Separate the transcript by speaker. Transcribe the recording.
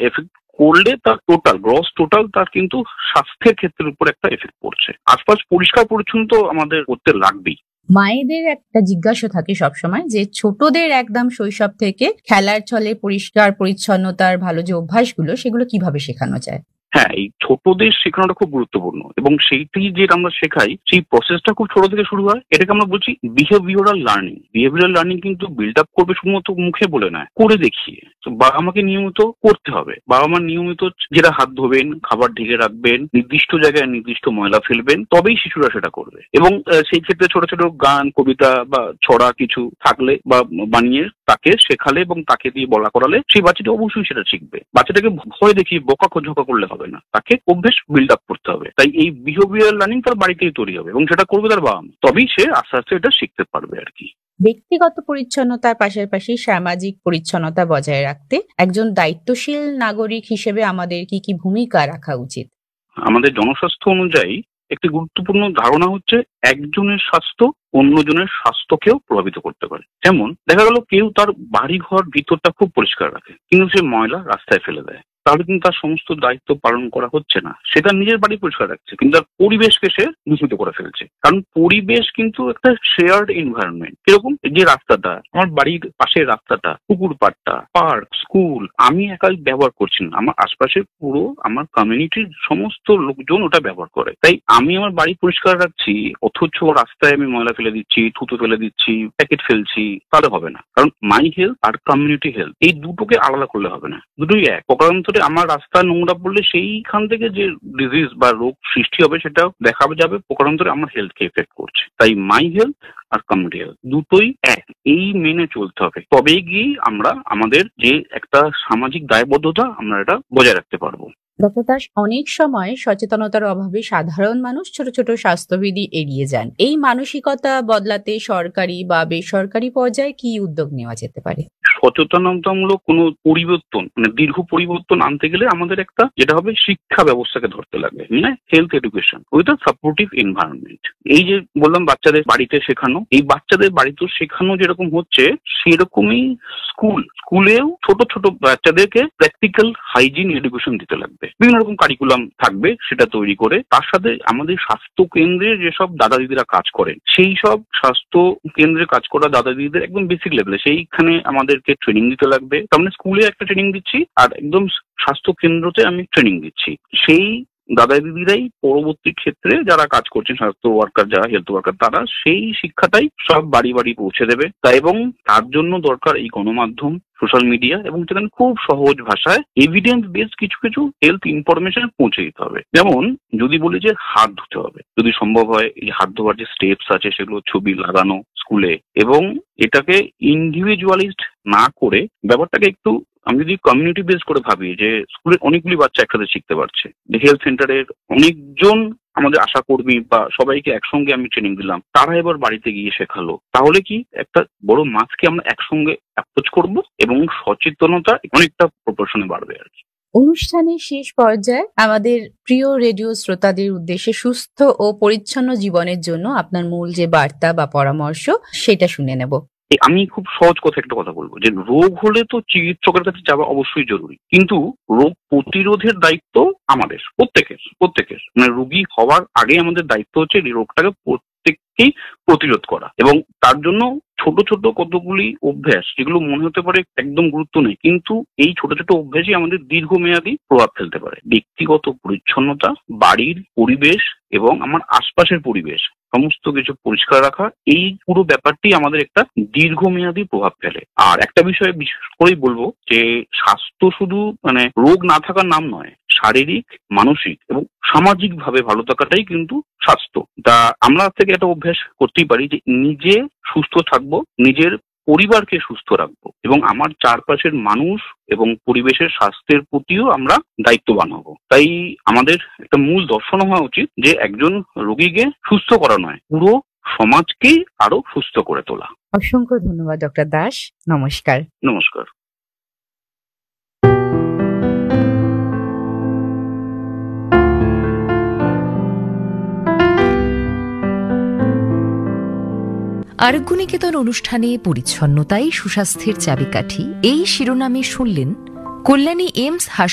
Speaker 1: Effect করলে তার gross total তার কিন্তু স্বাস্থ্যের ক্ষেত্রের উপর একটা এফেক্ট পড়ছে। আশপাশ পরিষ্কার পরিচ্ছন্ন তো আমাদের করতে লাগবেই।
Speaker 2: মায়েদের একটা জিজ্ঞাসা থাকে সবসময় যে ছোটদের একদম শৈশব থেকে খেলার ছলে পরিষ্কার পরিচ্ছন্নতার ভালো যে অভ্যাসগুলো সেগুলো কিভাবে শেখানো যায়?
Speaker 1: হ্যাঁ, এই ছোটদের শেখানোটা খুব গুরুত্বপূর্ণ এবং সেইটি যেটা আমরা শেখাই সেই প্রসেসটা খুব ছোট থেকে শুরু হয়। এটাকে আমরা বলছি বিহেভিয়ারাল লার্নিং। বিহেভিয়ারাল লার্নিং কিন্তু বিল্ড আপ করবে শুধুমাত্র মুখে বলে নয়, করে দেখিয়ে। তো বাবা মাকে নিয়মিত করতে হবে। বাবা মা নিয়মিত যেটা হাত ধোবেন, খাবার ঢেকে রাখবেন, নির্দিষ্ট জায়গায় নির্দিষ্ট ময়লা ফেলবেন, তবেই শিশুরা সেটা করবে। এবং সেই ক্ষেত্রে ছোট ছোট গান, কবিতা বা ছড়া কিছু থাকলে বা বানিয়ে তাকে শেখালে এবং তাকে দিয়ে বলা করালে সেই বাচ্চাটি অবশ্যই সেটা শিখবে। বাচ্চাটাকে ভয় দেখিয়ে বকাঝকা করলে হবে না, তাকে অভ্যেস বিল্ড আপ করতে হবে। তাই এই বিহেভিয়ার লার্নিং তার বাড়িতেই তৈরি হবে এবং সেটা করবে তার বাবা মা, তবেই সে আস্তে আস্তে এটা শিখতে পারবে আর কি।
Speaker 2: ব্যক্তিগত পরিচ্ছন্নতার পাশাপাশি সামাজিক পরিচ্ছন্নতা বজায় রাখতে একজন দায়িত্বশীল নাগরিক হিসেবে আমাদের কি কি ভূমিকা রাখা উচিত?
Speaker 1: আমাদের জনস্বাস্থ্য অনুযায়ী একটি গুরুত্বপূর্ণ ধারণা হচ্ছে একজনের স্বাস্থ্য অন্যজনের স্বাস্থ্যকেও প্রভাবিত করতে পারে। যেমন দেখা গেল কেউ তার বাড়ি ঘর ভিতরটা খুব পরিষ্কার রাখে কিন্তু সে ময়লা রাস্তায় ফেলে দেয়, তাহলে কিন্তু তার সমস্ত দায়িত্ব পালন করা হচ্ছে না। সে তার নিজের বাড়ি পরিষ্কার রাখছে কিন্তু তার পরিবেশকে সে দূষিত করে ফেলছে। কারণ পরিবেশ কিন্তু একটা শেয়ার্ড এনভায়রনমেন্ট। কিরকম? যে রাস্তাটা, আমার বাড়ির পাশের রাস্তাটা, পুকুর পাড়টা, পার্ক, স্কুল আমি একাই ব্যবহার করছি না, আমার আশপাশে পুরো আমার কমিউনিটির সমস্ত লোকজন ওটা ব্যবহার করে। তাই আমি আমার বাড়ি পরিষ্কার রাখছি অথচ রাস্তায় আমি ময়লা ফেলে দিচ্ছি, থুতু ফেলে দিচ্ছি, প্যাকেট ফেলছি, তাহলে হবে না। কারণ my health R community health এই দুটোকে আলাদা করলে হবে না, দুটোই এক। পকারান্তরে আমার রাস্তা নোংরা পড়লে সেইখান থেকে যে ডিজিজ বা রোগ সৃষ্টি হবে সেটা দেখা যাবে পকারান্তরে আমার হেলথকে এফেক্ট করছে। তাই my health R community health দুটোই এক, এই মেনে চলতে হবে। তবেই গিয়ে আমরা আমাদের যে একটা সামাজিক দায়বদ্ধতা আমরা এটা বজায় রাখতে পারবো।
Speaker 2: ডক্টর দাস, অনেক সময় সচেতনতার অভাবে সাধারণ মানুষ ছোট ছোট স্বাস্থ্যবিধি এড়িয়ে যান। এই মানসিকতা বদলাতে সরকারি বা বেসরকারি পর্যায়ে কি উদ্যোগ নেওয়া যেতে পারে?
Speaker 1: সচেতনতামূলক কোনো পরিবর্তন মানে দীর্ঘ পরিবর্তন আনতে গেলে আমাদের একটা যেটা হবে শিক্ষা ব্যবস্থাকে ধরতে লাগবে, মানে health education with a supportive environment. এই যে বললাম বাচ্চাদের বাড়িতে শেখানো, এই বাচ্চাদের বাড়িতে শেখানো যেরকম হচ্ছে সেরকমই স্কুলেও ছোট ছোট বাচ্চাদেরকে প্র্যাকটিক্যাল হাইজিন এডুকেশন দিতে লাগবে। বিভিন্ন রকম কারিকুলাম থাকবে সেটা তৈরি করে, তার সাথে আমাদের স্বাস্থ্য কেন্দ্রে যেসব দাদা দিদিরা কাজ করেন সেই সব স্বাস্থ্য কেন্দ্রে কাজ করা দাদা দিদিদের একদম বেসিক লেভেলে সেইখানে আমাদেরকে ট্রেনিং দিতে লাগবে। তার মানে স্কুলে একটা ট্রেনিং দিচ্ছি আর একদম স্বাস্থ্য কেন্দ্রতে আমি ট্রেনিং দিচ্ছি। সেই দাদা দিদিরাই পরবর্তী ক্ষেত্রে যারা কাজ করছেন স্বাস্থ্য ওয়ার্কার, যারা হেলথ ওয়ার্কার, তারা সেই শিক্ষাটাই সব বাড়ি বাড়ি পৌঁছে দেবে। তাই এবং তার জন্য দরকার এই গণমাধ্যম, সোশ্যাল মিডিয়া এবং সেখানে খুব সহজ ভাষায় এভিডেন্স বেস কিছু কিছু হেলথ ইনফরমেশন পৌঁছে দিতে হবে। যেমন যদি বলি যে হাত ধুতে হবে, যদি সম্ভব হয় এই হাত ধোয়ার যে স্টেপস আছে সেগুলো ছবি লাগানো স্কুলে, এবং এটাকে ইন্ডিভিজুয়ালিস্ট না করে ব্যাপারটাকে একটু আমি যদি কমিউনিটি বেস করে ভাবি যে স্কুলের অনেকগুলি বাচ্চা একসাথে শিখতে পারছে, হেলথ সেন্টারের অনেকজন আমাদের আশাকর্মী বা সবাইকে একসঙ্গে আমি ট্রেনিং দিলাম, তারা এবার বাড়িতে গিয়ে শেখালো, তাহলে কি একটা বড় মাছকে আমরা একসঙ্গে অ্যাপ্রোচ করবো এবং সচেতনতা অনেকটা প্রপোর্শনে বাড়বে আর কি।
Speaker 2: অনুষ্ঠানের শেষ পর্যায়ে আমাদের প্রিয় রেডিও শ্রোতাদের উদ্দেশ্যে সুস্থ ও পরিচ্ছন্ন জীবনের জন্য আপনার মূল যে বার্তা বা পরামর্শ সেটা শুনে নেব।
Speaker 1: আমি খুব সহজ কথা একটা কথা বলবো যে রোগ হলে তো চিকিৎসকের কাছে যাওয়া অবশ্যই জরুরি, কিন্তু রোগ প্রতিরোধের দায়িত্ব আমাদের প্রত্যেকের মানে রোগী হওয়ার আগে আমাদের দায়িত্ব হচ্ছে এই রোগটাকে প্রত্যেককেই প্রতিরোধ করা। এবং তার জন্য ছোট ছোট কতগুলি অভ্যাস যেগুলো মনে হতে পারে একদম গুরুত্ব নেই, কিন্তু এই ছোট ছোট অভ্যাসই আমাদের দীর্ঘমেয়াদী প্রভাব ফেলতে পারে। ব্যক্তিগত পরিচ্ছন্নতা, বাড়ির পরিবেশ এবং আমার আশপাশের পরিবেশ সমস্ত কিছু পরিষ্কার রাখা, এই পুরো ব্যাপারটি আমাদের একটা দীর্ঘমেয়াদী প্রভাব ফেলে। আর একটা বিষয় বিশেষ করেই বলবো যে স্বাস্থ্য শুধু মানে রোগ না থাকার নাম নয়, শারীরিক, মানসিক এবং সামাজিক ভাবে ভালো থাকাটাই কিন্তু স্বাস্থ্য। তা আমরা থেকে একটা অভ্যাস করতেই পারি যে নিজে সুস্থ থাকবো, নিজের পরিবারকে সুস্থ রাখবো এবং আমার চারপাশের মানুষ এবং পরিবেশের স্বাস্থ্যের প্রতিও আমরা দায়িত্ববান হব। তাই আমাদের একটা মূল দর্শন হওয়া উচিত যে একজন রোগীকে সুস্থ করা নয়, পুরো সমাজকেই আরো সুস্থ করে তোলা।
Speaker 2: অসংখ্য ধন্যবাদ ডক্টর দাস। নমস্কার।
Speaker 1: নমস্কার।
Speaker 3: আরোগ্য নিকেতন অনুষ্ঠানে পরিচ্ছন্নতাই সুস্বাস্থ্যের চাবিকাঠি, এই শিরোনামে শুনলেন কল্যাণী এইমস